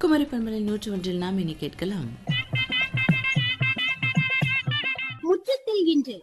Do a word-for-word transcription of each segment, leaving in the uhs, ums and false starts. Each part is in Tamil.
குமரி பண்பலை நூற்று ஒன்றில் நாம் இனி கேட்கலாம். முற்றத்தில் இன்று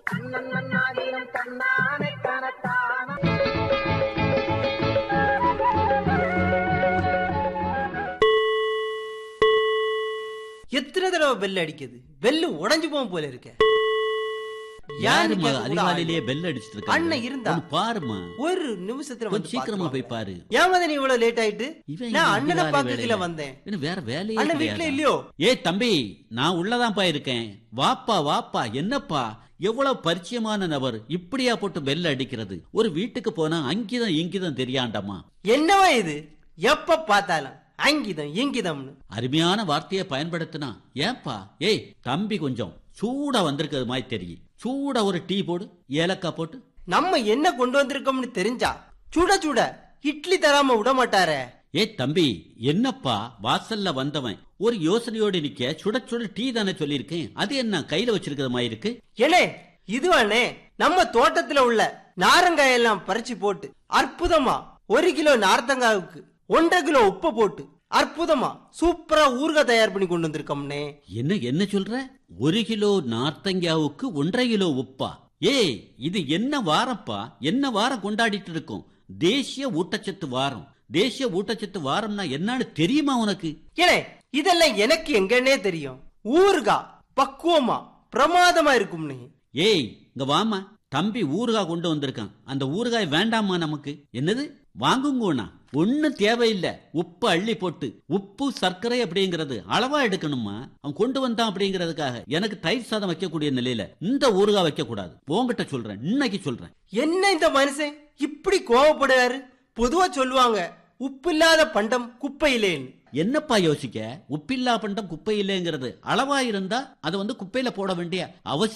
எத்தனை தடவை பெல் அடிக்குது? பெல்லு உடைஞ்சு போகும் போல இருக்க. அதிகாலையிலேயே பெல் அடிச்சிட்டு இருக்க அண்ணன் இருந்தா பாருமா, ஒரு நிமிஷத்துல கொஞ்சம் சீக்கிரமா போய் பாரு. ஏன் நீ இவ்வளவு லேட் ஆயிட்டு? நான் அண்ணனை பாக்கல வந்தேன். வேற வேலையே அண்ணன் வீட்டுல இல்லையோ? ஏ தம்பி, நான் உள்ளதான் போயிருக்கேன். வாப்பா வாப்பா. என்னப்பா, எவ்வளவு பரிச்சயமான நபர் இப்படியா போட்டு பெல் அடிக்கிறது? ஒரு வீட்டுக்கு போனா அங்கிதம் இங்கிதம் தெரியாண்டமா. என்னவா இது? எப்ப பார்த்தாலும் அங்கிதம் இங்கிதம்னு அருமையான வார்த்தையை பயன்படுத்தினா. ஏப்பா, ஏய் தம்பி, கொஞ்சம் சூடா வந்திருக்கிறது மாதிரி தெரியும். சூடா ஒரு டீ போடு, ஏலக்காய் போட்டு. நம்ம என்ன கொண்டு வந்திருக்கோம்னு தெரிஞ்சா சுட சுட இட்லி தராம விட மாட்டாரே. ஏ தம்பி, என்னப்பா வாசல்ல வந்தவன் ஒரு யோசனையோடு நிக்க சுட சுட டீ தானே சொல்லியிருக்கேன். அது என்ன கையில வச்சிருக்கிற மாதிரி இருக்கு? ஏனே, இதுவானே நம்ம தோட்டத்துல உள்ள நாரங்காய் எல்லாம் பறிச்சு போட்டு அற்புதமா ஒரு கிலோ நார்த்தங்காவுக்கு ஒன்றரை கிலோ உப்பு போட்டு அற்புதமா சூப்பரா ஊறுகாய் தயார் பண்ணி கொண்டு வந்திருக்கோம்னே. என்ன என்ன சொல்ற? ஒரு கிலோ நார்த்தங்காவுக்கு ஒன்றரை கிலோ உப்பா? ஏய், இது என்ன வாரப்பா? என்ன வாரம் கொண்டாடிட்டு இருக்கோம்? தேசிய ஊட்டச்சத்து வாரம். தேசிய ஊட்டச்சத்து வாரம்னா என்னன்னு தெரியுமா உனக்கு? ஏனே, இதெல்லாம் எனக்கு எங்கன்னே தெரியும். ஊறுகாய் பக்குவமா பிரமாதமா இருக்கும்னு. ஏய் இங்க வாமா, தம்பி ஊறுகாய் கொண்டு வந்திருக்கான். அந்த ஊறுகாய் வேண்டாமா நமக்கு? என்னது வாங்குங்கண்ணா? ஒன்னும் தேவையில்லை. உப்பு அள்ளி போட்டு, உப்பு சர்க்கரை அப்படிங்கறது அளவா எடுக்கணுமா? அவன் கொண்டு வந்தான் அப்படிங்கறதுக்காக எனக்கு தயிர் சாதம் வைக்கக்கூடிய நிலையில இந்த ஊறுகாய் வைக்க கூடாது. உங்ககிட்ட சொல்றேன், இன்னைக்கு சொல்றேன். என்ன இந்த மனுஷன் இப்படி கோவப்படுறாரு? பொதுவா சொல்லுவாங்க, உப்பு இல்லாத பண்டம் குப்பையிலேன்னு. என்னப்பா யோசிக்க? உப்பில்லா பண்டம் குப்பை இல்லைங்கிறது அளவா இருந்தா அதை வந்து குப்பையில போட வேண்டிய அவசியம்